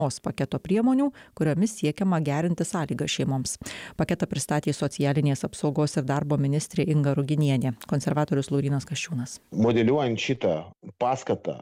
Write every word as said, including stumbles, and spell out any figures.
os paketo priemonių, kuriomis siekiama gerinti sąlygas šeimoms. Paketą pristatė socialinės apsaugos ir darbo ministrė Inga Ruginienė, konservatorius Laurynas Kasčiūnas. Modeliuojant šitą paskatą